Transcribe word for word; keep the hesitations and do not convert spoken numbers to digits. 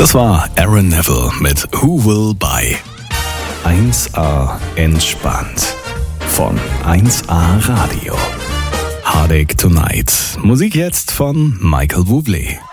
Das war Aaron Neville mit Who Will Buy. eins A entspannt von eins A Radio. Heartache Tonight. Musik jetzt von Michael Bublé.